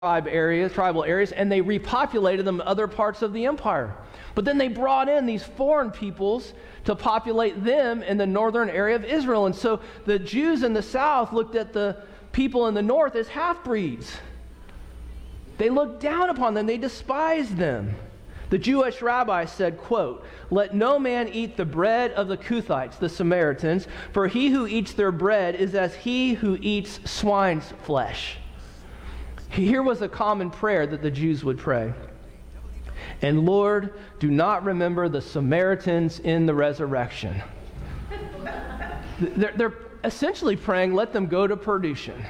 tribal areas, and they repopulated them in other parts of the empire. But then they brought in these foreign peoples to populate them in the northern area of Israel. And so the Jews in the south looked at the people in the north as half-breeds. They looked down upon them. They despised them. The Jewish rabbi said, quote, "Let no man eat the bread of the Cuthites," the Samaritans, "for he who eats their bread is as he who eats swine's flesh." Here was a common prayer that the Jews would pray. "And Lord, do not remember the Samaritans in the resurrection." They're essentially praying, let them go to perdition.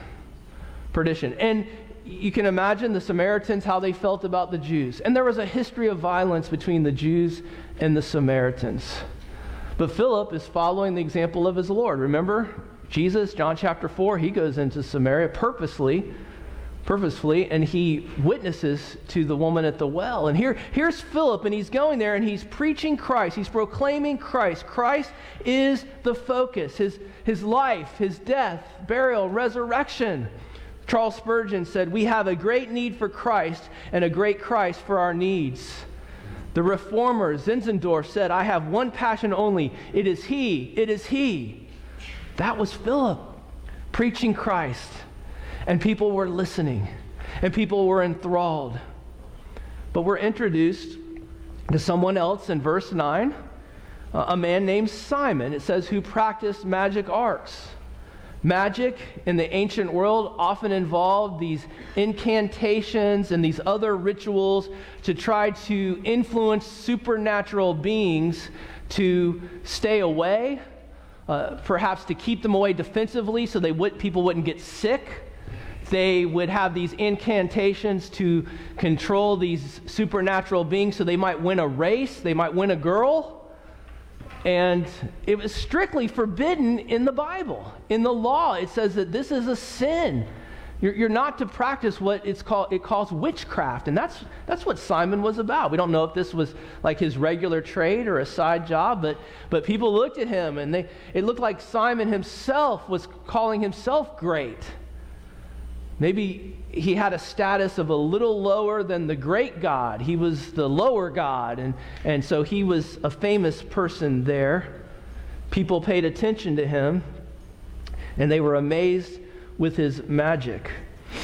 And you can imagine the Samaritans, how they felt about the Jews. And there was a history of violence between the Jews and the Samaritans. But Philip is following the example of his Lord. Remember, Jesus, John chapter 4, he goes into Samaria purposefully, and he witnesses to the woman at the well. And here's Philip, and he's going there, and he's preaching Christ. He's proclaiming Christ. Christ is the focus. His life, his death, burial, resurrection. Charles Spurgeon said, "We have a great need for Christ and a great Christ for our needs." The reformer Zinzendorf said, "I have one passion only. It is He. It is He." That was Philip preaching Christ. And people were listening. And people were enthralled. But we're introduced to someone else in verse 9. A man named Simon, it says, who practiced magic arts. Magic in the ancient world often involved these incantations and these other rituals to try to influence supernatural beings to stay away, perhaps to keep them away defensively so people wouldn't get sick. They would have these incantations to control these supernatural beings so they might win a race, they might win a girl. And it was strictly forbidden in the Bible. In the law, it says that this is a sin. You're not to practice what it calls witchcraft. And that's what Simon was about. We don't know if this was like his regular trade or a side job, but people looked at him and it looked like Simon himself was calling himself great. Maybe he had a status of a little lower than the great God. He was the lower God, and so he was a famous person there. People paid attention to him, and they were amazed with his magic.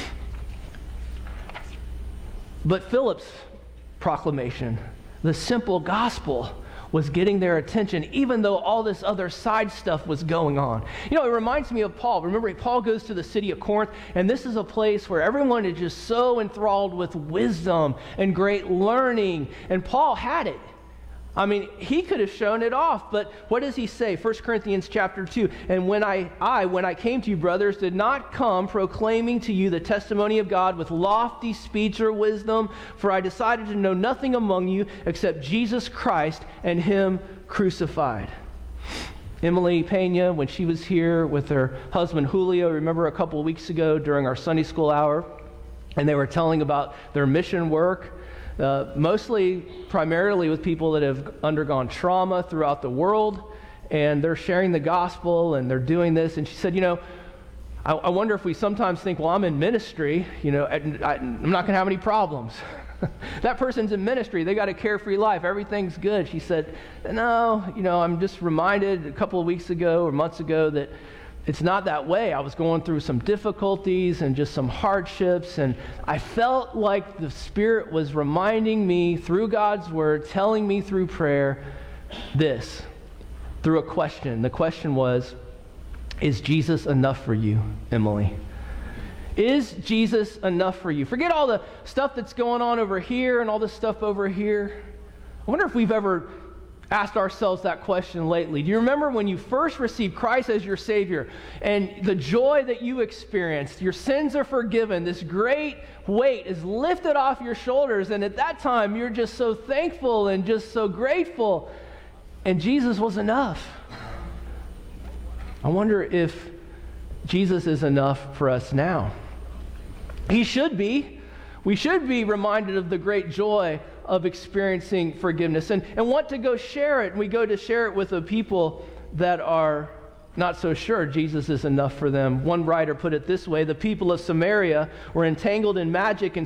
But Philip's proclamation, the simple gospel, was getting their attention, even though all this other side stuff was going on. You know, it reminds me of Paul. Remember, Paul goes to the city of Corinth, and this is a place where everyone is just so enthralled with wisdom and great learning, and Paul had it. I mean, he could have shown it off, but what does he say? 1 Corinthians chapter 2, "And when I came to you, brothers, did not come proclaiming to you the testimony of God with lofty speech or wisdom, for I decided to know nothing among you except Jesus Christ and Him crucified." Emily Pena, when she was here with her husband Julio, remember a couple of weeks ago during our Sunday school hour, and they were telling about their mission work, primarily with people that have undergone trauma throughout the world, and they're sharing the gospel and they're doing this. And she said, I wonder if we sometimes think, well, I'm in ministry, I'm not going to have any problems. That person's in ministry, they got a carefree life, everything's good. She said, no, I'm just reminded a couple of weeks ago or months ago that it's not that way. I was going through some difficulties and just some hardships, and I felt like the Spirit was reminding me through God's Word, telling me through prayer this, through a question. The question was, is Jesus enough for you, Emily? Is Jesus enough for you? Forget all the stuff that's going on over here and all this stuff over here. I wonder if we've ever asked ourselves that question lately. Do you remember when you first received Christ as your Savior and the joy that you experienced? Your sins are forgiven. This great weight is lifted off your shoulders, and at that time you're just so thankful and just so grateful, and Jesus was enough. I wonder if Jesus is enough for us now. He should be. We should be reminded of the great joy of experiencing forgiveness and want to go share it. And we go to share it with the people that are not so sure Jesus is enough for them. One writer put it this way: the people of Samaria were entangled in magic and